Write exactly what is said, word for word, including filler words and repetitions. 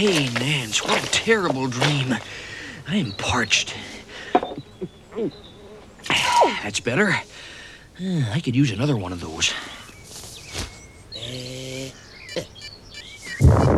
Hey, Nance, what a terrible dream. I am parched. That's better. I could use another one of those.